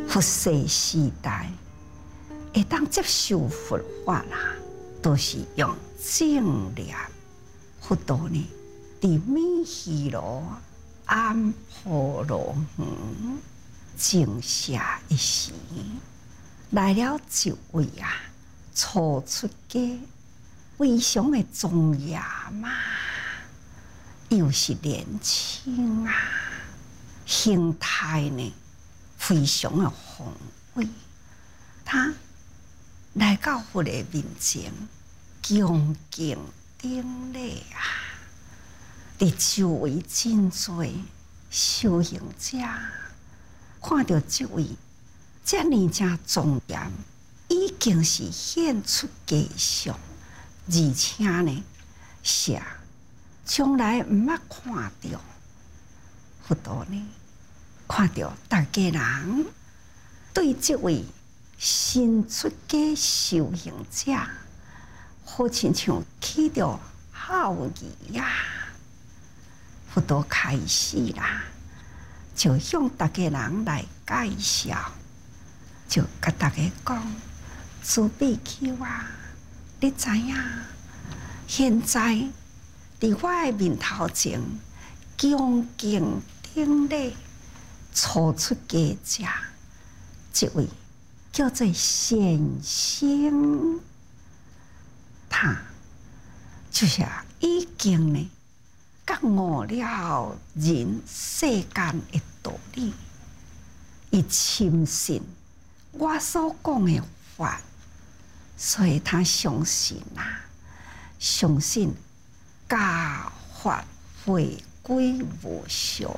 佛世时代会当接受佛法啦，都是用正念。佛陀呢，伫弥虚罗安婆罗园静下一时，来了一位啊，初出家，非常的庄严嘛，又是年轻啊，形态呢非常的宏伟。他来到佛的面前，恭敬顶礼啊！伫周围真侪修行者，看到这位遮尔正庄严，已经是显出家相，而且呢，是从来毋捌看到。佛陀呢，看到大家人对这位新出家修行者，好亲像起着好意呀。佛陀开始啦，就向大家人来介绍，就甲大家讲：诸比丘啊，你知影？现在伫我的面头前，恭敬顶礼初出家者，这位叫做显星，他就是已经呢觉悟了人世间的道理，伊深信我所讲的法，所以他相信啊，相信教法回归无常，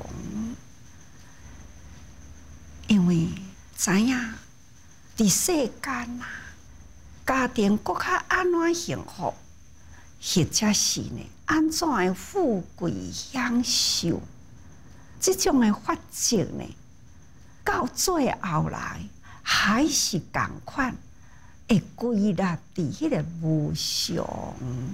因为知影伫世间啊，家庭搁较安怎幸福，或者是呢安怎的富贵享受，这种的法则呢，到最后来还是同款，会归纳伫迄个无常，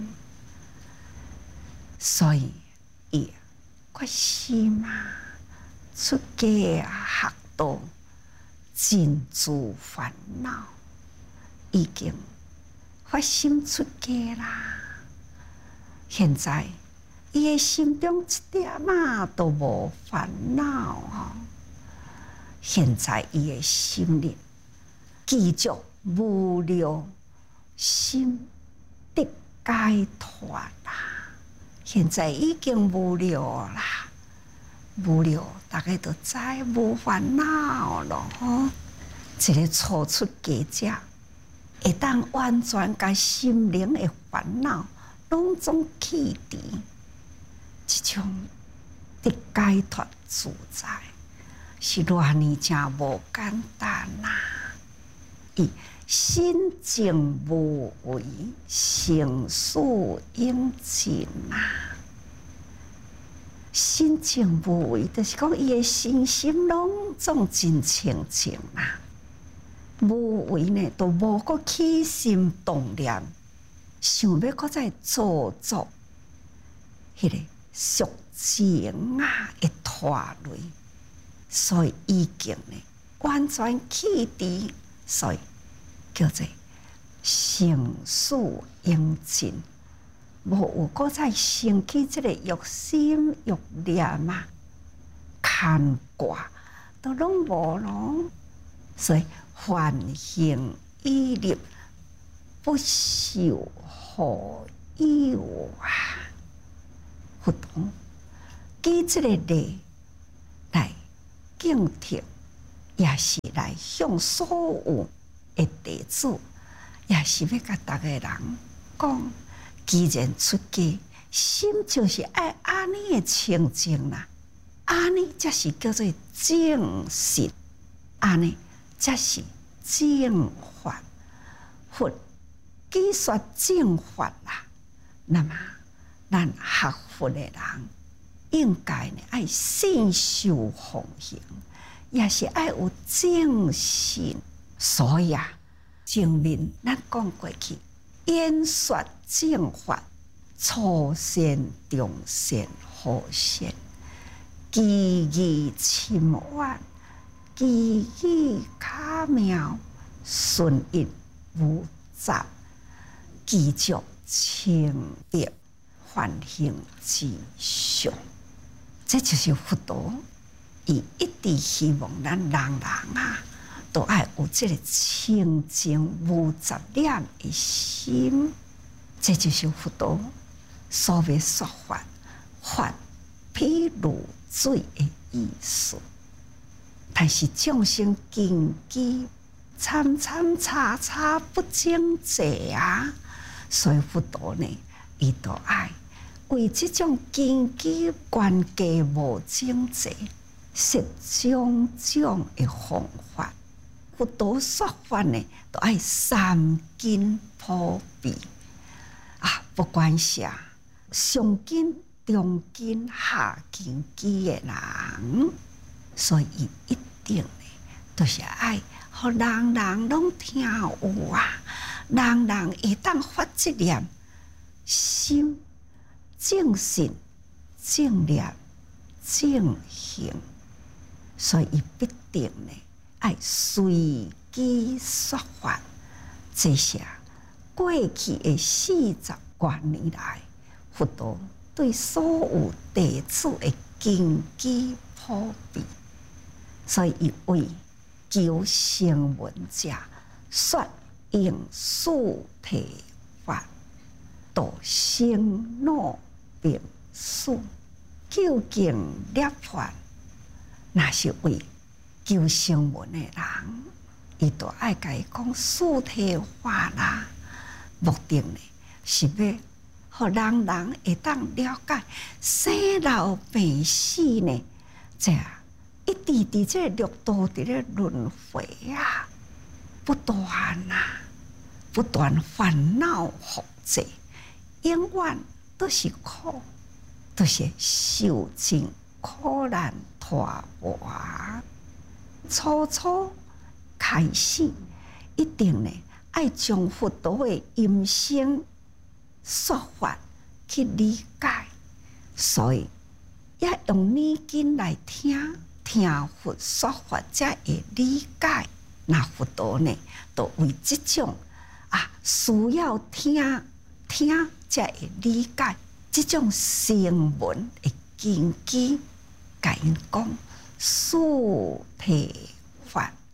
所以伊决心啊，出家啊，学道，尽除烦恼，已经发心出家啦。现在伊的心中一点仔都无烦恼哦。现在伊的心里继续无聊心得解脱啦。现在已经无聊啦，无聊大家都知无烦恼咯。一个初出家者会当完全甲心灵的烦恼拢总去除，这种得解脱自在，是偌呢正无简单呐！伊心静无为，成事应尽呐。心静无为，就是讲伊的身心拢总真清净啦。无为呢，都无个起心动念，想要搁再做作，迄个俗情啊会拖累，所以已经呢完全去除，所以叫做成事应尽，无有搁再升起这个欲心欲念啊，牵挂都拢无咯，所以梵行依立，不受何有啊！佛陀举这个例来警惕，也是来向所有的弟子，也是要甲大家人讲：既然出家，心就是爱安尼的清净啦，安尼才是叫做正信，安尼才是正法。佛既说正法啦，那么咱学佛的人应该呢爱信受奉行，也是爱有正信。所以啊，前面咱讲过去，演说正法，初善、中善、后善，机宜深远， 机语巧妙，顺应无杂，积足清德，梵行之上。这就是佛陀，伊一直希望咱人啊，都爱有这个清净无杂念的心。这就是佛陀所谓说法，法譬如水的意思。但是众生根基参差不整齐啊，所以佛陀呢，伊都爱为这种根基关系无整齐，设种种的方法。佛陀说法呢，都爱三根普遍啊，不管是上根、中根、下根基的人。所以一定呢，都是爱，互人人拢听有啊，人人会当发这念心，正信、正念、正行。所以必定呢，爱随机说法。这些过去的40多年来，佛陀对所有弟子的根基普遍。所以伊为求声闻者，说应速提法，度生老病死，究竟涅槃。那是为求声闻的人，伊都爱甲伊讲速提法啦。目的呢，是要互人人会当了解生老病死呢，这一直伫这六道伫咧轮回啊，不断啊，不断烦恼复杂，永远都是苦，都是受尽苦难拖磨。初开始，一定呢爱将佛陀的音声说法去理解，所以也用耳根来听佛说法，才会理解。那佛陀呢，都为这种需要听才会理解这种声闻的根基，甲因讲速提法。